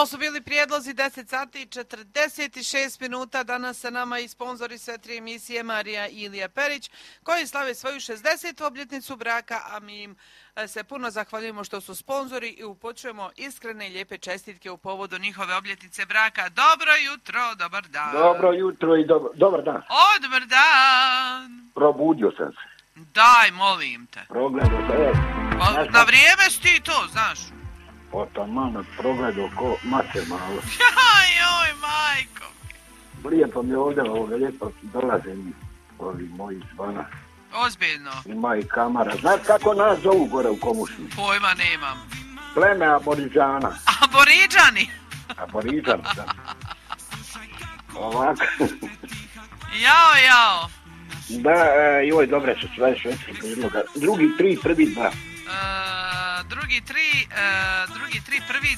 To su bili prijedlozi 10 sati i 46 minuta. Danas sa nama i sponzori sve tri emisije Marija i Ilija Perić, koji slave svoju 60. obljetnicu braka, a mi im se puno zahvaljujemo što su sponzori i upućujemo iskrene i lijepe čestitke u povodu njihove obljetnice braka. Dobro jutro, dobar dan. Dobro jutro i dobar dan. Dobar dan. Probudio sam se. Daj, molim te. Progledao se. Na vrijeme si ti to, znaš. Otaman progledao ko mace malo. Joj, majko. Lijepo mi ovdje ovoga, lijepo dolaze mi ovi moji zvana. Ozbiljno. Ima i kamara. Znaš kako nas zovu gore u Komušni? Pojma nemam. Pleme Aboriđana. Aboriđani? Da. Ovako. Jao. Da, joj, dobre su sve švedske predloga. Drugi tri, prvi dva. Drugi tri, prvi